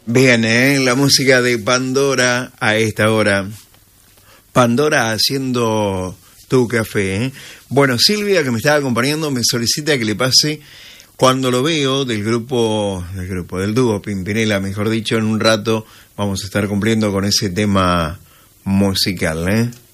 Bien, la música de Pandora a esta hora. Pandora haciendo tu café. Bueno, Silvia, que me estaba acompañando, me solicita que le pase Cuando lo veo del dúo Pimpinela, mejor dicho. En un rato vamos a estar cumpliendo con ese tema musical,